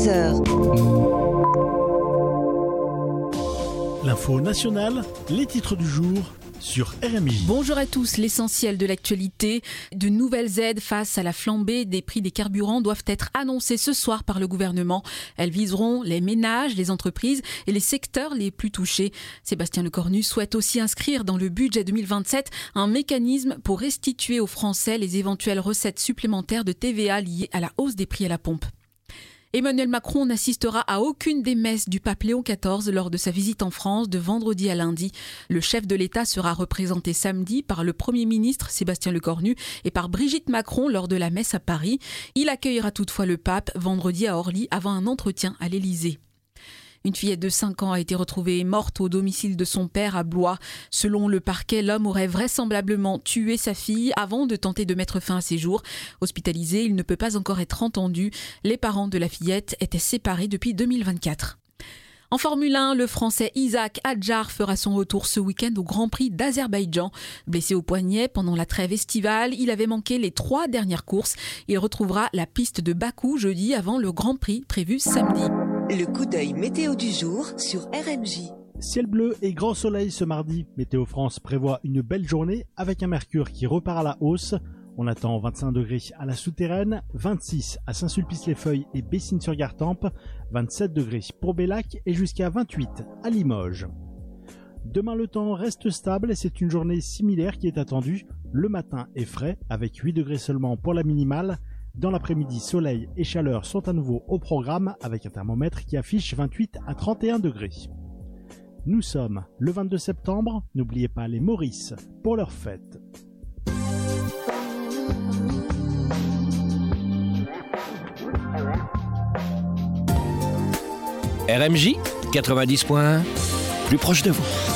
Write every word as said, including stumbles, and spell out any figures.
treize heures. L'info nationale, les titres du jour sur R M J. Bonjour à tous, l'essentiel de l'actualité. De nouvelles aides face à la flambée des prix des carburants doivent être annoncées ce soir par le gouvernement. Elles viseront les ménages, les entreprises et les secteurs les plus touchés. Sébastien Lecornu souhaite aussi inscrire dans le budget deux mille vingt-sept un mécanisme pour restituer aux Français les éventuelles recettes supplémentaires de T V A liées à la hausse des prix à la pompe. Emmanuel Macron n'assistera à aucune des messes du pape Léon quatorze lors de sa visite en France de vendredi à lundi. Le chef de l'État sera représenté samedi par le Premier ministre Sébastien Lecornu et par Brigitte Macron lors de la messe à Paris. Il accueillera toutefois le pape vendredi à Orly avant un entretien à l'Élysée. Une fillette de cinq ans a été retrouvée morte au domicile de son père à Blois. Selon le parquet, l'homme aurait vraisemblablement tué sa fille avant de tenter de mettre fin à ses jours. Hospitalisé, il ne peut pas encore être entendu. Les parents de la fillette étaient séparés depuis deux mille vingt-quatre. En Formule un, le Français Isaac Hadjar fera son retour ce week-end au Grand Prix d'Azerbaïdjan. Blessé au poignet pendant la trêve estivale, il avait manqué les trois dernières courses. Il retrouvera la piste de Bakou jeudi avant le Grand Prix prévu samedi. Le coup d'œil météo du jour sur R M J. Ciel bleu et grand soleil ce mardi. Météo France prévoit une belle journée avec un mercure qui repart à la hausse. On attend vingt-cinq degrés à la souterraine, vingt-six à Saint-Sulpice-les-Feuilles et Bessines-sur-Gartempe, vingt-sept degrés pour Bellac et jusqu'à vingt-huit à Limoges. Demain, le temps reste stable et c'est une journée similaire qui est attendue. Le matin est frais avec huit degrés seulement pour la minimale. Dans l'après-midi, soleil et chaleur sont à nouveau au programme avec un thermomètre qui affiche vingt-huit à trente et un degrés. Nous sommes le vingt-deux septembre, n'oubliez pas les Maurice pour leur fête. R M J quatre-vingt-dix point un, plus proche de vous.